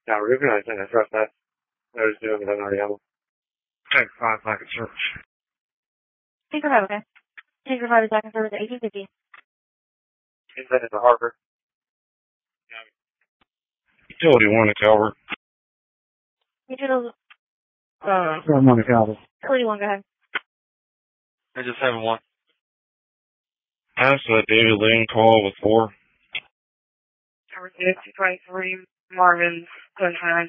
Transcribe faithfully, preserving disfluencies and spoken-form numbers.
Yeah, Ruben, I think I trust that. I was doing it on Ariel. Take five packet search. Take five, okay. Take five is back and service at eighteen fifty. Is that in the harbor? Yeah. Utility one to Calvert. Utility, uh, one to Calvert. Utility one, go ahead. I just have one. Pass a David Lane call with four. Number six, twenty-three, Marvin, Sunshine.